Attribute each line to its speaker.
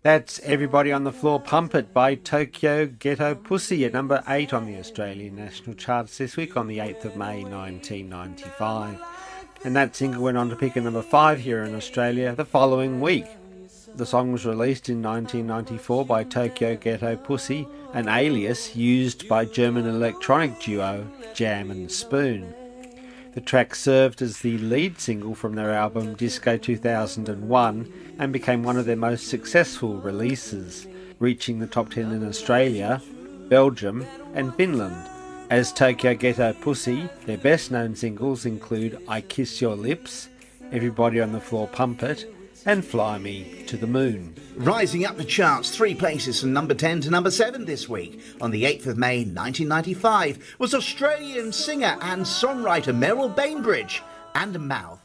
Speaker 1: That's Everybody on the Floor Pump It by Tokyo Ghetto Pussy at number 8 on the Australian National Charts this week on the 8th of May 1995. And that single went on to peak at number 5 here in Australia the following week. The song was released in 1994 by Tokyo Ghetto Pussy, an alias used by German electronic duo Jam and Spoon. The track served as the lead single from their album Disco 2001 and became one of their most successful releases, reaching the top 10 in Australia, Belgium and Finland. As Tokyo Ghetto Pussy, their best known singles include I Kiss Your Lips, Everybody on the Floor Pump It and Fly Me to the Moon.
Speaker 2: Rising up the charts 3 places from number 10 to number 7 this week, on the 8th of May 1995, was Australian singer and songwriter Meryl Bainbridge, and Mouth.